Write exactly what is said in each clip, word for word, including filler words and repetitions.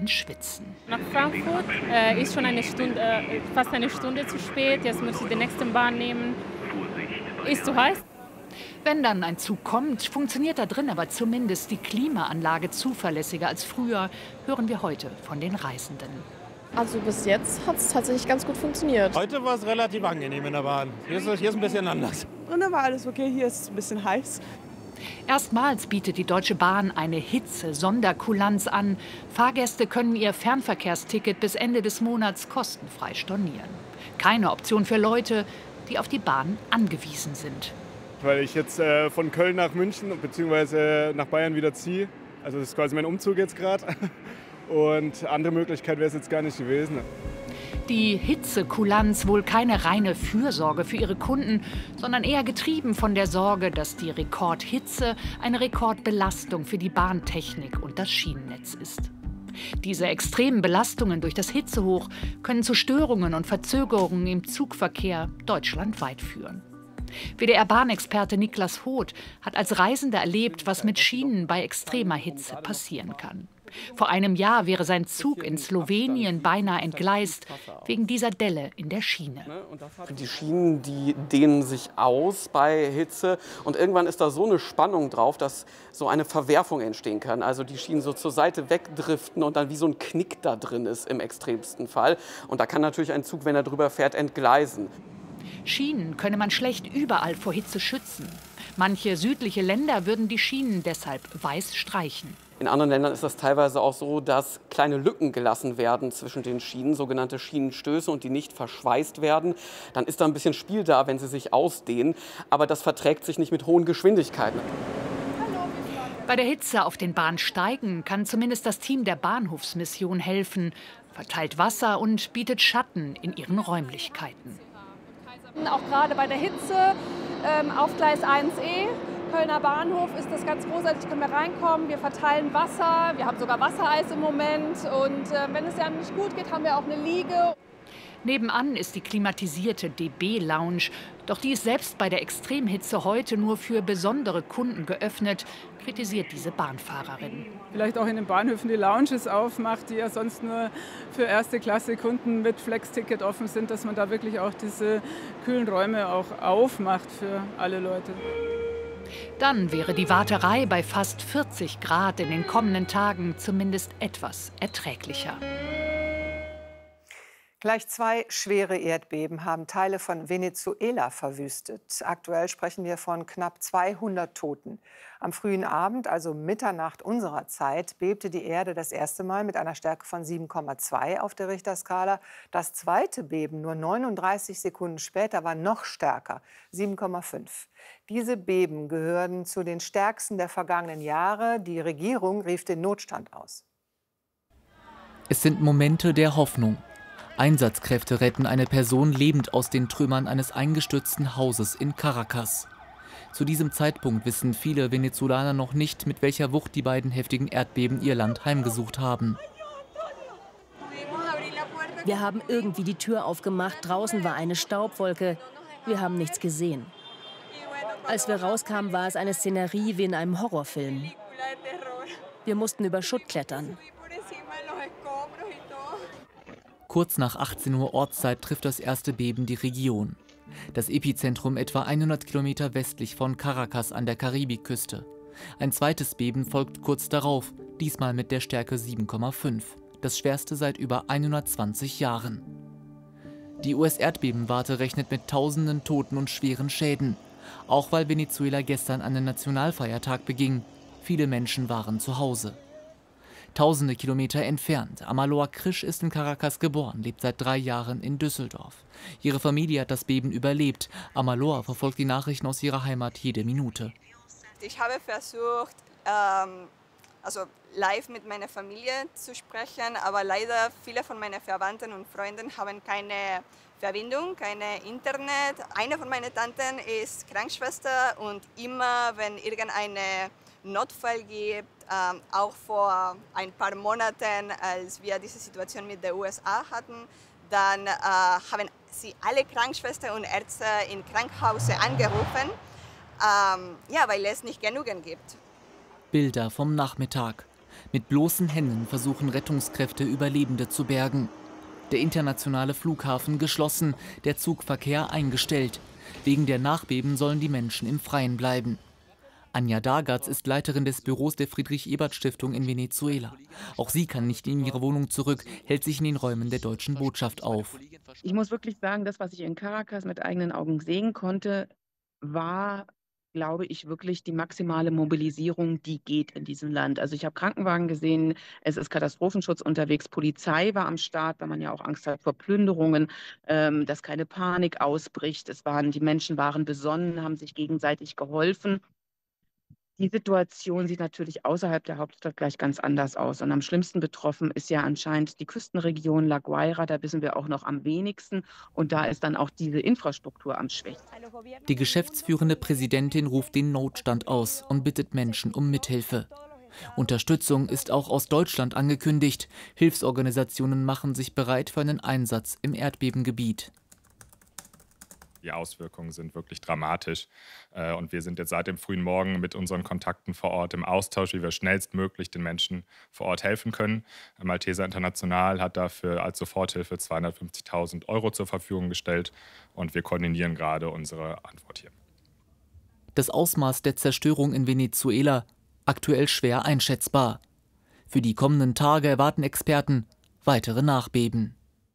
ins Schwitzen. Nach Frankfurt äh, ist schon eine Stunde, äh, fast eine Stunde zu spät. Jetzt muss ich die nächste Bahn nehmen. Ist zu heiß. Wenn dann ein Zug kommt, funktioniert da drin aber zumindest die Klimaanlage zuverlässiger als früher, hören wir heute von den Reisenden. Also bis jetzt hat es tatsächlich ganz gut funktioniert. Heute war es relativ angenehm in der Bahn. Hier ist, hier ist ein bisschen anders. Drinnen war alles okay, hier ist es ein bisschen heiß. Erstmals bietet die Deutsche Bahn eine Hitze-Sonderkulanz an. Fahrgäste können ihr Fernverkehrsticket bis Ende des Monats kostenfrei stornieren. Keine Option für Leute, die auf die Bahn angewiesen sind. Weil ich jetzt äh, von Köln nach München bzw. nach Bayern wieder ziehe. Also das ist quasi mein Umzug jetzt gerade. Und andere Möglichkeit wäre es jetzt gar nicht gewesen. Die Hitzekulanz wohl keine reine Fürsorge für ihre Kunden, sondern eher getrieben von der Sorge, dass die Rekordhitze eine Rekordbelastung für die Bahntechnik und das Schienennetz ist. Diese extremen Belastungen durch das Hitzehoch können zu Störungen und Verzögerungen im Zugverkehr deutschlandweit führen. W D R-Bahnexperte Niklas Hoth hat als Reisender erlebt, was mit Schienen bei extremer Hitze passieren kann. Vor einem Jahr wäre sein Zug in Slowenien beinahe entgleist, wegen dieser Delle in der Schiene. Die Schienen, die dehnen sich aus bei Hitze und irgendwann ist da so eine Spannung drauf, dass so eine Verwerfung entstehen kann. Also die Schienen so zur Seite wegdriften und dann wie so ein Knick da drin ist im extremsten Fall. Und da kann natürlich ein Zug, wenn er drüber fährt, entgleisen. Schienen könne man schlecht überall vor Hitze schützen. Manche südliche Länder würden die Schienen deshalb weiß streichen. In anderen Ländern ist das teilweise auch so, dass kleine Lücken gelassen werden zwischen den Schienen, sogenannte Schienenstöße, und die nicht verschweißt werden. Dann ist da ein bisschen Spiel da, wenn sie sich ausdehnen. Aber das verträgt sich nicht mit hohen Geschwindigkeiten. Bei der Hitze auf den Bahnsteigen kann zumindest das Team der Bahnhofsmission helfen, verteilt Wasser und bietet Schatten in ihren Räumlichkeiten. Auch gerade bei der Hitze ähm, auf Gleis eins E, Kölner Bahnhof, ist das ganz großartig, können wir reinkommen, wir verteilen Wasser, wir haben sogar Wassereis im Moment und äh, wenn es ja nicht gut geht, haben wir auch eine Liege. Nebenan ist die klimatisierte D B-Lounge, doch die ist selbst bei der Extremhitze heute nur für besondere Kunden geöffnet, kritisiert diese Bahnfahrerin. Vielleicht auch in den Bahnhöfen die Lounges aufmacht, die ja sonst nur für Erste-Klasse-Kunden mit Flex-Ticket offen sind, dass man da wirklich auch diese kühlen Räume auch aufmacht für alle Leute. Dann wäre die Warterei bei fast vierzig Grad in den kommenden Tagen zumindest etwas erträglicher. Gleich zwei schwere Erdbeben haben Teile von Venezuela verwüstet. Aktuell sprechen wir von knapp zweihundert Toten. Am frühen Abend, also Mitternacht unserer Zeit, bebte die Erde das erste Mal mit einer Stärke von sieben Komma zwei auf der Richterskala. Das zweite Beben nur neununddreißig Sekunden später war noch stärker, sieben Komma fünf. Diese Beben gehören zu den stärksten der vergangenen Jahre. Die Regierung rief den Notstand aus. Es sind Momente der Hoffnung. Einsatzkräfte retten eine Person lebend aus den Trümmern eines eingestürzten Hauses in Caracas. Zu diesem Zeitpunkt wissen viele Venezolaner noch nicht, mit welcher Wucht die beiden heftigen Erdbeben ihr Land heimgesucht haben. Wir haben irgendwie die Tür aufgemacht, draußen war eine Staubwolke. Wir haben nichts gesehen. Als wir rauskamen, war es eine Szenerie wie in einem Horrorfilm. Wir mussten über Schutt klettern. Kurz nach achtzehn Uhr Ortszeit trifft das erste Beben die Region. Das Epizentrum etwa hundert Kilometer westlich von Caracas an der Karibikküste. Ein zweites Beben folgt kurz darauf, diesmal mit der Stärke sieben Komma fünf, das schwerste seit über hundertzwanzig Jahren. Die U S-Erdbebenwarte rechnet mit tausenden Toten und schweren Schäden, auch weil Venezuela gestern einen Nationalfeiertag beging. Viele Menschen waren zu Hause. Tausende Kilometer entfernt. Amaloa Krisch ist in Caracas geboren, lebt seit drei Jahren in Düsseldorf. Ihre Familie hat das Beben überlebt. Amaloa verfolgt die Nachrichten aus ihrer Heimat jede Minute. Ich habe versucht, ähm, also live mit meiner Familie zu sprechen, aber leider viele von meinen Verwandten und Freunden haben keine Verbindung, kein Internet. Eine von meinen Tanten ist Krankenschwester und immer, wenn irgendeine Notfall gibt, ähm, auch vor ein paar Monaten, als wir diese Situation mit der U S A hatten, dann äh, haben sie alle Krankenschwestern und Ärzte in Krankenhäuser angerufen, ähm, ja, weil es nicht genügend gibt. Bilder vom Nachmittag. Mit bloßen Händen versuchen Rettungskräfte, Überlebende zu bergen. Der internationale Flughafen geschlossen, der Zugverkehr eingestellt. Wegen der Nachbeben sollen die Menschen im Freien bleiben. Anja Dargatz ist Leiterin des Büros der Friedrich-Ebert-Stiftung in Venezuela. Auch sie kann nicht in ihre Wohnung zurück, hält sich in den Räumen der deutschen Botschaft auf. Ich muss wirklich sagen, das, was ich in Caracas mit eigenen Augen sehen konnte, war, glaube ich, wirklich die maximale Mobilisierung, die geht in diesem Land. Also ich habe Krankenwagen gesehen, es ist Katastrophenschutz unterwegs, Polizei war am Start, weil man ja auch Angst hat vor Plünderungen, ähm, dass keine Panik ausbricht. Es waren, die Menschen waren besonnen, haben sich gegenseitig geholfen. Die Situation sieht natürlich außerhalb der Hauptstadt gleich ganz anders aus. Und am schlimmsten betroffen ist ja anscheinend die Küstenregion La Guaira. Da wissen wir auch noch am wenigsten. Und da ist dann auch diese Infrastruktur am schwächsten. Die geschäftsführende Präsidentin ruft den Notstand aus und bittet Menschen um Mithilfe. Unterstützung ist auch aus Deutschland angekündigt. Hilfsorganisationen machen sich bereit für einen Einsatz im Erdbebengebiet. Die Auswirkungen sind wirklich dramatisch. Und wir sind jetzt seit dem frühen Morgen mit unseren Kontakten vor Ort im Austausch, wie wir schnellstmöglich den Menschen vor Ort helfen können. Malteser International hat dafür als Soforthilfe zweihundertfünfzigtausend Euro zur Verfügung gestellt. Und wir koordinieren gerade unsere Antwort hier. Das Ausmaß der Zerstörung in Venezuela aktuell schwer einschätzbar. Für die kommenden Tage erwarten Experten weitere Nachbeben.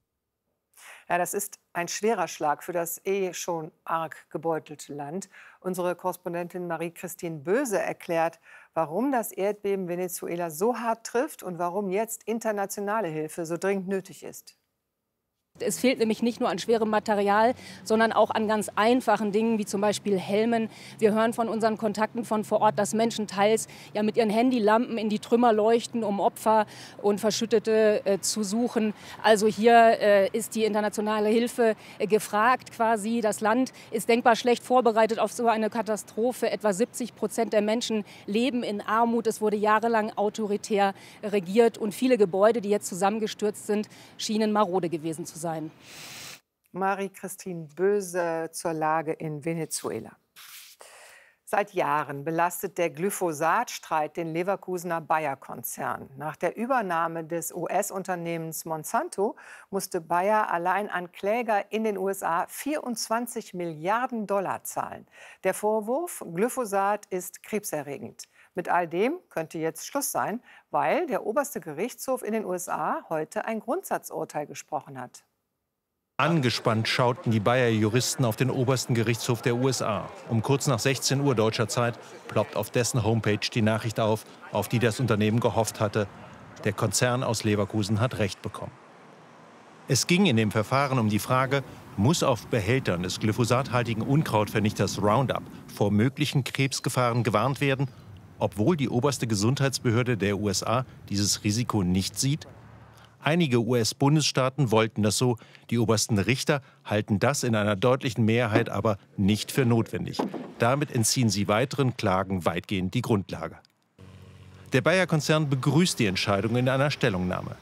Ja, das ist ein schwerer Schlag für das eh schon arg gebeutelte Land. Unsere Korrespondentin Marie-Christine Böse erklärt, warum das Erdbeben Venezuela so hart trifft und warum jetzt internationale Hilfe so dringend nötig ist. Es fehlt nämlich nicht nur an schwerem Material, sondern auch an ganz einfachen Dingen, wie zum Beispiel Helmen. Wir hören von unseren Kontakten von vor Ort, dass Menschen teils ja mit ihren Handylampen in die Trümmer leuchten, um Opfer und Verschüttete äh, zu suchen. Also hier äh, ist die internationale Hilfe äh, gefragt quasi. Das Land ist denkbar schlecht vorbereitet auf so eine Katastrophe. Etwa siebzig Prozent der Menschen leben in Armut. Es wurde jahrelang autoritär regiert und viele Gebäude, die jetzt zusammengestürzt sind, schienen marode gewesen zu sein. Marie-Christine Böse zur Lage in Venezuela. Seit Jahren belastet der Glyphosat-Streit den Leverkusener Bayer-Konzern. Nach der Übernahme des U S-Unternehmens Monsanto musste Bayer allein an Kläger in den U S A vierundzwanzig Milliarden Dollar zahlen. Der Vorwurf, Glyphosat ist krebserregend. Mit all dem könnte jetzt Schluss sein, weil der oberste Gerichtshof in den U S A heute ein Grundsatzurteil gesprochen hat. Angespannt schauten die Bayer-Juristen auf den obersten Gerichtshof der U S A. Um kurz nach sechzehn Uhr deutscher Zeit ploppt auf dessen Homepage die Nachricht auf, auf die das Unternehmen gehofft hatte. Der Konzern aus Leverkusen hat Recht bekommen. Es ging in dem Verfahren um die Frage, muss auf Behältern des glyphosathaltigen Unkrautvernichters Roundup vor möglichen Krebsgefahren gewarnt werden, obwohl die oberste Gesundheitsbehörde der U S A dieses Risiko nicht sieht? Einige U S-Bundesstaaten wollten das so, die obersten Richter halten das in einer deutlichen Mehrheit aber nicht für notwendig. Damit entziehen sie weiteren Klagen weitgehend die Grundlage. Der Bayer-Konzern begrüßt die Entscheidung in einer Stellungnahme.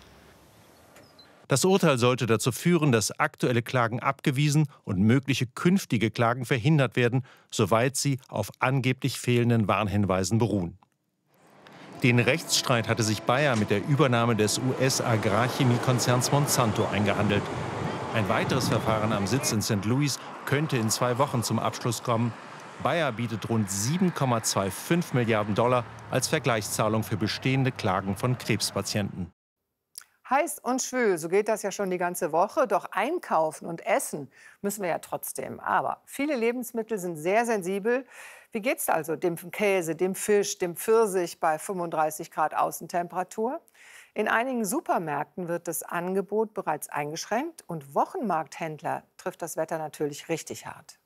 Das Urteil sollte dazu führen, dass aktuelle Klagen abgewiesen und mögliche künftige Klagen verhindert werden, soweit sie auf angeblich fehlenden Warnhinweisen beruhen. Den Rechtsstreit hatte sich Bayer mit der Übernahme des U S-Agrarchemiekonzerns Monsanto eingehandelt. Ein weiteres Verfahren am Sitz in Sankt Louis könnte in zwei Wochen zum Abschluss kommen. Bayer bietet rund sieben Komma fünfundzwanzig Milliarden Dollar als Vergleichszahlung für bestehende Klagen von Krebspatienten. Heiß und schwül, so geht das ja schon die ganze Woche. Doch einkaufen und essen müssen wir ja trotzdem. Aber viele Lebensmittel sind sehr sensibel. Wie geht's also dem Käse, dem Fisch, dem Pfirsich bei fünfunddreißig Grad Außentemperatur? In einigen Supermärkten wird das Angebot bereits eingeschränkt und Wochenmarkthändler trifft das Wetter natürlich richtig hart.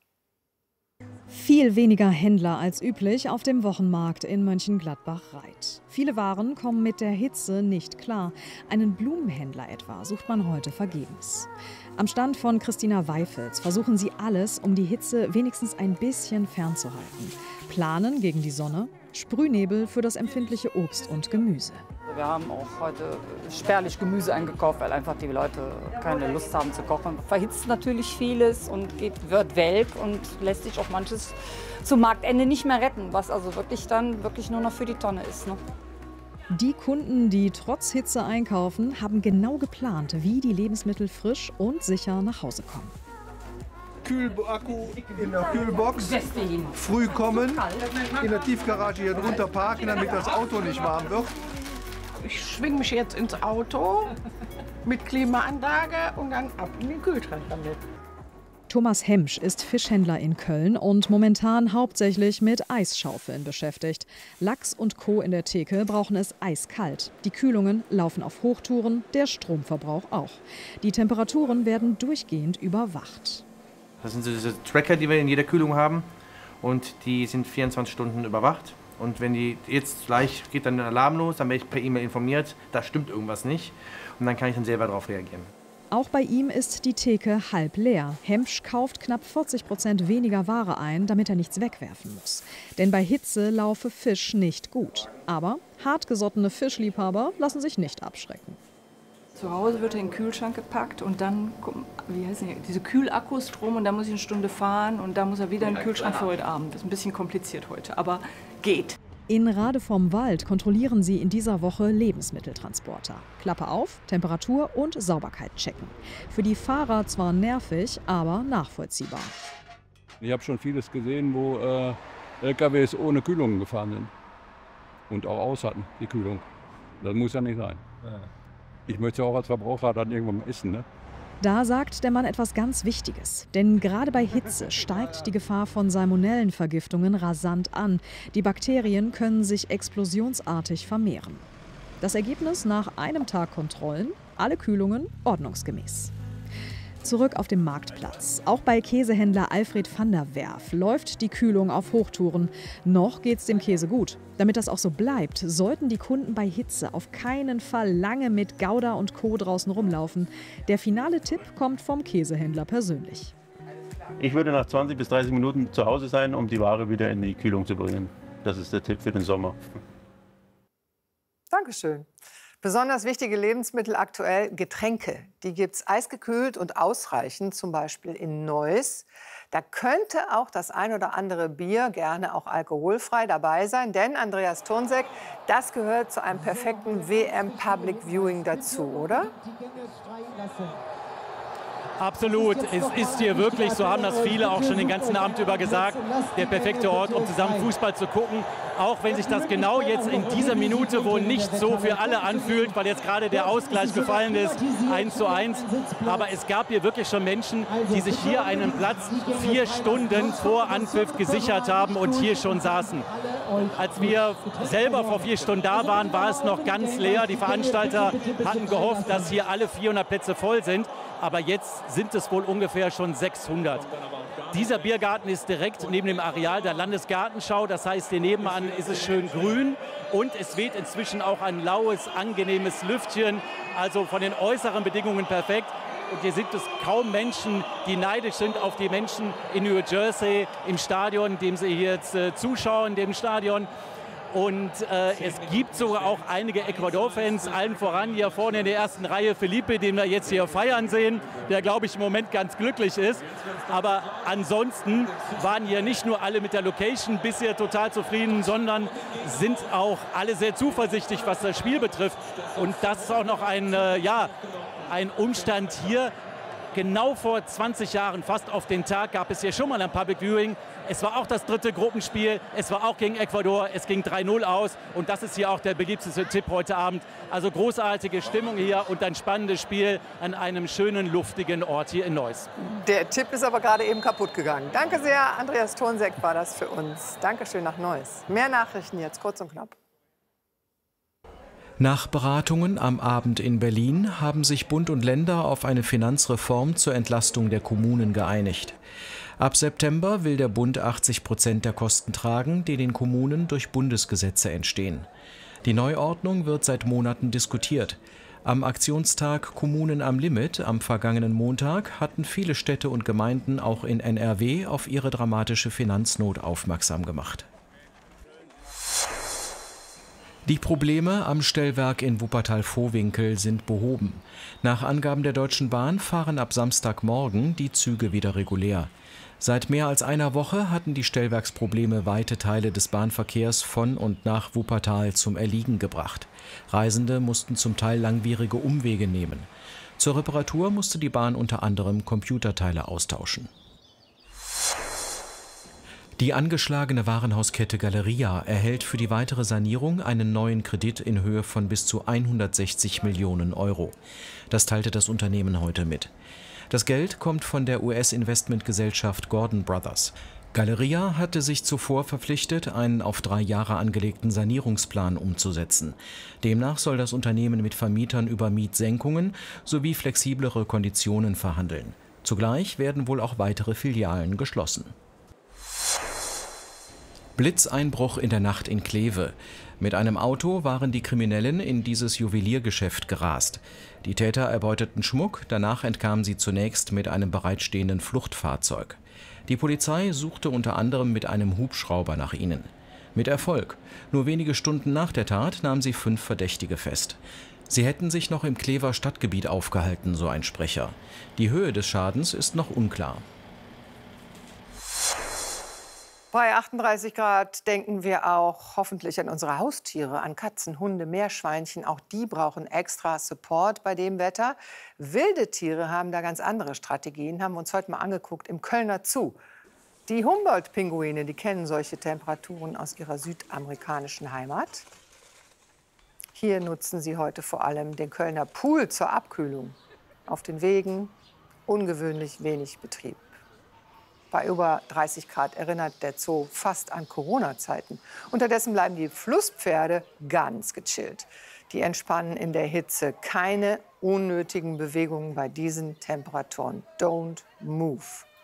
Viel weniger Händler als üblich auf dem Wochenmarkt in Mönchengladbach-Reit. Viele Waren kommen mit der Hitze nicht klar. Einen Blumenhändler etwa sucht man heute vergebens. Am Stand von Christina Weifels versuchen sie alles, um die Hitze wenigstens ein bisschen fernzuhalten. Planen gegen die Sonne, Sprühnebel für das empfindliche Obst und Gemüse. Wir haben auch heute spärlich Gemüse eingekauft, weil einfach die Leute keine Lust haben zu kochen. Verhitzt natürlich vieles und geht, wird welk und lässt sich auch manches zum Marktende nicht mehr retten, was also wirklich dann wirklich nur noch für die Tonne ist. Ne? Die Kunden, die trotz Hitze einkaufen, haben genau geplant, wie die Lebensmittel frisch und sicher nach Hause kommen. Kühlakku in der Kühlbox, früh kommen, in der Tiefgarage hier drunter parken, damit das Auto nicht warm wird. Ich schwinge mich jetzt ins Auto mit Klimaanlage und dann ab in den Kühlschrank damit. Thomas Hemsch ist Fischhändler in Köln und momentan hauptsächlich mit Eisschaufeln beschäftigt. Lachs und Co. in der Theke brauchen es eiskalt. Die Kühlungen laufen auf Hochtouren, der Stromverbrauch auch. Die Temperaturen werden durchgehend überwacht. Das sind diese Tracker, die wir in jeder Kühlung haben, und die sind vierundzwanzig Stunden überwacht. Und wenn die jetzt gleich geht dann der Alarm los, dann werde ich per E-Mail informiert, da stimmt irgendwas nicht, und dann kann ich dann selber darauf reagieren. Auch bei ihm ist die Theke halb leer. Hemsch kauft knapp vierzig Prozent weniger Ware ein, damit er nichts wegwerfen muss. Denn bei Hitze laufe Fisch nicht gut. Aber hartgesottene Fischliebhaber lassen sich nicht abschrecken. Zu Hause wird er in den Kühlschrank gepackt und dann kommen, wie heißen die, diese Kühlakkus Strom, und da muss ich eine Stunde fahren und dann muss er wieder in den Kühlschrank für heute Abend. Das ist ein bisschen kompliziert heute, aber geht. In Rade vom Wald kontrollieren sie in dieser Woche Lebensmitteltransporter. Klappe auf, Temperatur und Sauberkeit checken. Für die Fahrer zwar nervig, aber nachvollziehbar. Ich habe schon vieles gesehen, wo äh, L K Ws ohne Kühlung gefahren sind und auch aus hatten, die Kühlung. Das muss ja nicht sein. Ja. Ich möchte auch als Verbraucher dann irgendwann mal essen, ne? Da sagt der Mann etwas ganz Wichtiges. Denn gerade bei Hitze steigt die Gefahr von Salmonellenvergiftungen rasant an. Die Bakterien können sich explosionsartig vermehren. Das Ergebnis nach einem Tag Kontrollen: alle Kühlungen ordnungsgemäß. Zurück auf dem Marktplatz. Auch bei Käsehändler Alfred van der Werf läuft die Kühlung auf Hochtouren. Noch geht's dem Käse gut. Damit das auch so bleibt, sollten die Kunden bei Hitze auf keinen Fall lange mit Gouda und Co. draußen rumlaufen. Der finale Tipp kommt vom Käsehändler persönlich. Ich würde nach zwanzig bis dreißig Minuten zu Hause sein, um die Ware wieder in die Kühlung zu bringen. Das ist der Tipp für den Sommer. Dankeschön. Besonders wichtige Lebensmittel aktuell: Getränke. Die gibt es eisgekühlt und ausreichend, zum Beispiel in Neuss. Da könnte auch das ein oder andere Bier, gerne auch alkoholfrei, dabei sein. Denn, Andreas Turnseck, das gehört zu einem perfekten W M-Public Viewing dazu, oder? Absolut. Es ist hier wirklich, so haben das viele auch schon den ganzen Abend über gesagt, der perfekte Ort, um zusammen Fußball zu gucken. Auch wenn sich das genau jetzt in dieser Minute wohl nicht so für alle anfühlt, weil jetzt gerade der Ausgleich gefallen ist, eins zu eins. Aber es gab hier wirklich schon Menschen, die sich hier einen Platz vier Stunden vor Anpfiff gesichert haben und hier schon saßen. Als wir selber vor vier Stunden da waren, war es noch ganz leer. Die Veranstalter hatten gehofft, dass hier alle vierhundert Plätze voll sind. Aber jetzt sind es wohl ungefähr schon sechshundert. Dieser Biergarten ist direkt neben dem Areal der Landesgartenschau. Das heißt, hier nebenan ist es schön grün und es weht inzwischen auch ein laues, angenehmes Lüftchen. Also von den äußeren Bedingungen perfekt. Und hier sind es kaum Menschen, die neidisch sind auf die Menschen in New Jersey im Stadion, dem sie hier jetzt äh, zuschauen, dem Stadion. Und äh, es gibt sogar auch einige Ecuador-Fans, allen voran hier vorne in der ersten Reihe Felipe, den wir jetzt hier feiern sehen, der, glaube ich, im Moment ganz glücklich ist. Aber ansonsten waren hier nicht nur alle mit der Location bisher total zufrieden, sondern sind auch alle sehr zuversichtlich, was das Spiel betrifft. Und das ist auch noch ein, äh, ja, ein Umstand hier. Genau vor zwanzig Jahren, fast auf den Tag, gab es hier schon mal ein Public Viewing. Es war auch das dritte Gruppenspiel, es war auch gegen Ecuador, es ging drei null aus. Und das ist hier auch der beliebteste Tipp heute Abend. Also großartige Stimmung hier und ein spannendes Spiel an einem schönen, luftigen Ort hier in Neuss. Der Tipp ist aber gerade eben kaputt gegangen. Danke sehr, Andreas Turnseck war das für uns. Dankeschön nach Neuss. Mehr Nachrichten jetzt, kurz und knapp. Nach Beratungen am Abend in Berlin haben sich Bund und Länder auf eine Finanzreform zur Entlastung der Kommunen geeinigt. Ab September will der Bund achtzig Prozent der Kosten tragen, die den Kommunen durch Bundesgesetze entstehen. Die Neuordnung wird seit Monaten diskutiert. Am Aktionstag Kommunen am Limit am vergangenen Montag hatten viele Städte und Gemeinden auch in N R W auf ihre dramatische Finanznot aufmerksam gemacht. Die Probleme am Stellwerk in Wuppertal-Vohwinkel sind behoben. Nach Angaben der Deutschen Bahn fahren ab Samstagmorgen die Züge wieder regulär. Seit mehr als einer Woche hatten die Stellwerksprobleme weite Teile des Bahnverkehrs von und nach Wuppertal zum Erliegen gebracht. Reisende mussten zum Teil langwierige Umwege nehmen. Zur Reparatur musste die Bahn unter anderem Computerteile austauschen. Die angeschlagene Warenhauskette Galeria erhält für die weitere Sanierung einen neuen Kredit in Höhe von bis zu hundertsechzig Millionen Euro. Das teilte das Unternehmen heute mit. Das Geld kommt von der U S-Investmentgesellschaft Gordon Brothers. Galeria hatte sich zuvor verpflichtet, einen auf drei Jahre angelegten Sanierungsplan umzusetzen. Demnach soll das Unternehmen mit Vermietern über Mietsenkungen sowie flexiblere Konditionen verhandeln. Zugleich werden wohl auch weitere Filialen geschlossen. Blitzeinbruch in der Nacht in Kleve. Mit einem Auto waren die Kriminellen in dieses Juweliergeschäft gerast. Die Täter erbeuteten Schmuck, danach entkamen sie zunächst mit einem bereitstehenden Fluchtfahrzeug. Die Polizei suchte unter anderem mit einem Hubschrauber nach ihnen. Mit Erfolg. Nur wenige Stunden nach der Tat nahm sie fünf Verdächtige fest. Sie hätten sich noch im Klever Stadtgebiet aufgehalten, so ein Sprecher. Die Höhe des Schadens ist noch unklar. Bei achtunddreißig Grad denken wir auch hoffentlich an unsere Haustiere, an Katzen, Hunde, Meerschweinchen. Auch die brauchen extra Support bei dem Wetter. Wilde Tiere haben da ganz andere Strategien, haben wir uns heute mal angeguckt im Kölner Zoo. Die Humboldt-Pinguine, die kennen solche Temperaturen aus ihrer südamerikanischen Heimat. Hier nutzen sie heute vor allem den Kölner Pool zur Abkühlung. Auf den Wegen ungewöhnlich wenig Betrieb. Bei über dreißig Grad erinnert der Zoo fast an Corona-Zeiten. Unterdessen bleiben die Flusspferde ganz gechillt. Die entspannen in der Hitze. Keine unnötigen Bewegungen bei diesen Temperaturen. Don't move.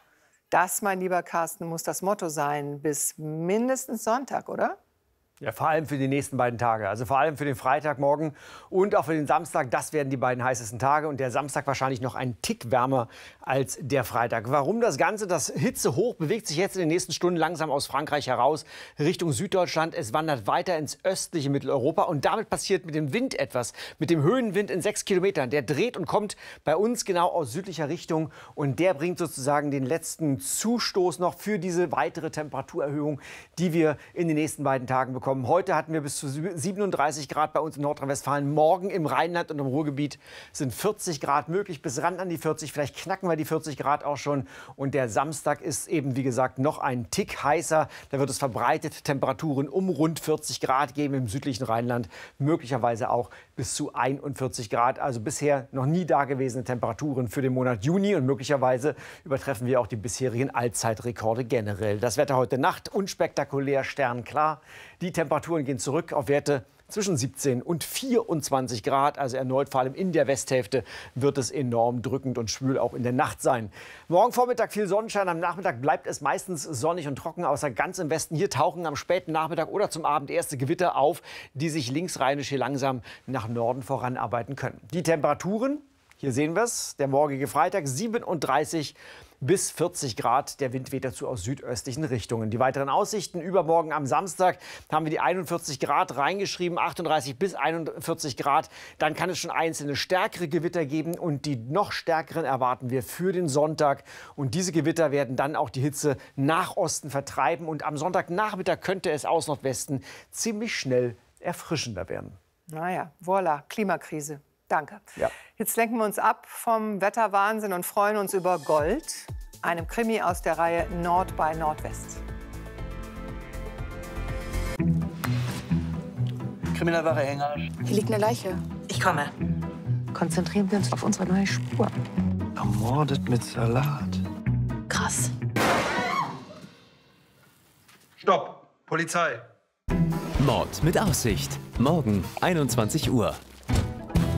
Das, mein lieber Carsten, muss das Motto sein bis mindestens Sonntag, oder? Ja, vor allem für die nächsten beiden Tage. Also vor allem für den Freitagmorgen und auch für den Samstag. Das werden die beiden heißesten Tage. Und der Samstag wahrscheinlich noch ein Tick wärmer als der Freitag. Warum das Ganze? Das Hitzehoch bewegt sich jetzt in den nächsten Stunden langsam aus Frankreich heraus Richtung Süddeutschland. Es wandert weiter ins östliche Mitteleuropa. Und damit passiert mit dem Wind etwas. Mit dem Höhenwind in sechs Kilometern. Der dreht und kommt bei uns genau aus südlicher Richtung. Und der bringt sozusagen den letzten Zustoß noch für diese weitere Temperaturerhöhung, die wir in den nächsten beiden Tagen bekommen. Heute hatten wir bis zu siebenunddreißig Grad bei uns in Nordrhein-Westfalen. Morgen im Rheinland und im Ruhrgebiet sind vierzig Grad möglich, bis ran an die vierzig. Vielleicht knacken wir die vierzig Grad auch schon. Und der Samstag ist eben, wie gesagt, noch ein Tick heißer. Da wird es verbreitet Temperaturen um rund vierzig Grad geben im südlichen Rheinland. Möglicherweise auch bis zu einundvierzig Grad. Also bisher noch nie dagewesene Temperaturen für den Monat Juni. Und möglicherweise übertreffen wir auch die bisherigen Allzeitrekorde generell. Das Wetter heute Nacht unspektakulär, sternklar. Die Temperaturen gehen zurück auf Werte zwischen siebzehn und vierundzwanzig Grad. Also erneut, vor allem in der Westhälfte, wird es enorm drückend und schwül auch in der Nacht sein. Morgen Vormittag viel Sonnenschein. Am Nachmittag bleibt es meistens sonnig und trocken, außer ganz im Westen. Hier tauchen am späten Nachmittag oder zum Abend erste Gewitter auf, die sich linksrheinisch hier langsam nach Norden voranarbeiten können. Die Temperaturen, hier sehen wir es, der morgige Freitag, siebenunddreißig bis vierzig Grad. Der Wind weht dazu aus südöstlichen Richtungen. Die weiteren Aussichten: Übermorgen am Samstag haben wir die einundvierzig Grad reingeschrieben, achtunddreißig bis einundvierzig Grad. Dann kann es schon einzelne stärkere Gewitter geben und die noch stärkeren erwarten wir für den Sonntag. Und diese Gewitter werden dann auch die Hitze nach Osten vertreiben. Und am Sonntagnachmittag könnte es aus Nordwesten ziemlich schnell erfrischender werden. Naja, voilà, Klimakrise. Danke. Ja. Jetzt lenken wir uns ab vom Wetterwahnsinn und freuen uns über Gold, einem Krimi aus der Reihe Nord bei Nordwest. Kriminalwache Engersch. Hier liegt eine Leiche. Ich komme. Konzentrieren wir uns auf unsere neue Spur. Ermordet mit Salat. Krass. Stopp! Polizei! Mord mit Aussicht. Morgen einundzwanzig Uhr.